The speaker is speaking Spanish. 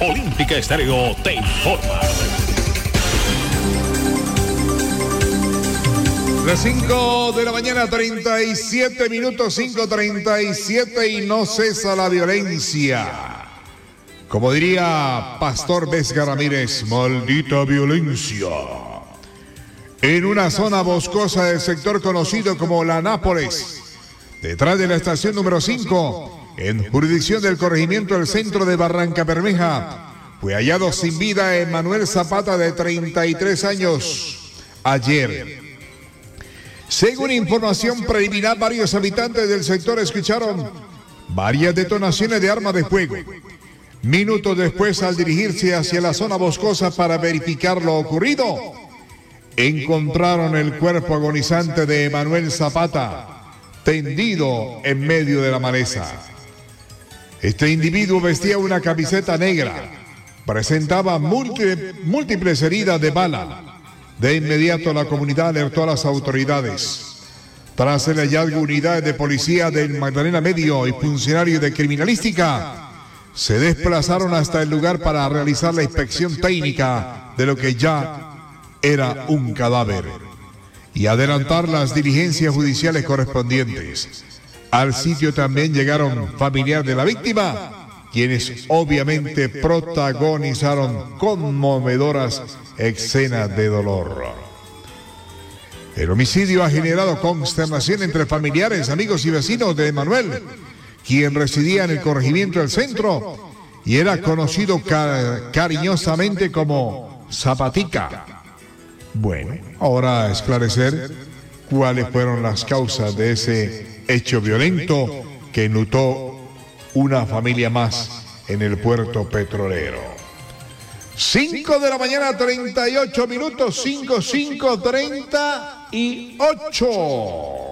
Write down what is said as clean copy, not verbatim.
Olímpica Estéreo te informa. Las 5 de la mañana, 37 minutos, 5:37 y no cesa la violencia. Como diría Pastor Vesga Ramírez, maldita violencia. En una zona boscosa del sector conocido como La Nápoles, detrás de la estación número 5, en jurisdicción del corregimiento del centro de Barranca Bermeja, fue hallado sin vida Emanuel Zapata, de 33 años, ayer. Según información preliminar, varios habitantes del sector escucharon varias detonaciones de armas de fuego. Minutos después, al dirigirse hacia la zona boscosa para verificar lo ocurrido, encontraron el cuerpo agonizante de Emanuel Zapata, tendido en medio de la maleza. Este individuo vestía una camiseta negra, presentaba múltiples heridas de bala. De inmediato la comunidad alertó a las autoridades. Tras el hallazgo, unidades de policía del Magdalena Medio y funcionarios de criminalística se desplazaron hasta el lugar para realizar la inspección técnica de lo que ya era un cadáver y adelantar las diligencias judiciales correspondientes. Al sitio también llegaron familiares de la víctima, quienes obviamente protagonizaron conmovedoras escenas de dolor. El homicidio ha generado consternación entre familiares, amigos y vecinos de Emanuel, quien residía en el corregimiento del centro y era conocido cariñosamente como Zapatica. Bueno, ahora a esclarecer cuáles fueron las causas de ese hecho violento que enlutó una familia más en el puerto petrolero. 5 de la mañana, 38 minutos, 5:38.